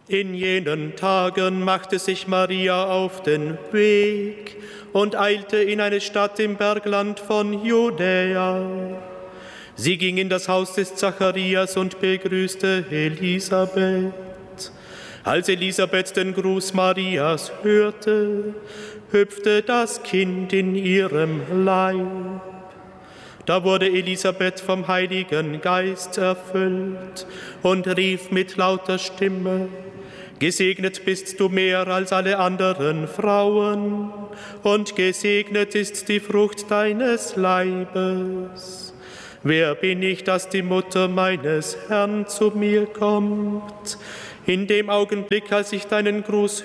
In jenen Tagen machte sich Maria auf den Weg und eilte in eine Stadt im Bergland von Judäa. Sie ging in das Haus des Zacharias und begrüßte Elisabeth. Als Elisabeth den Gruß Marias hörte, hüpfte das Kind in ihrem Leib. Da wurde Elisabeth vom Heiligen Geist erfüllt und rief mit lauter Stimme: Gesegnet bist du mehr als alle anderen Frauen, und gesegnet ist die Frucht deines Leibes. Wer bin ich, dass die Mutter meines Herrn zu mir kommt? In dem Augenblick, als ich deinen Gruß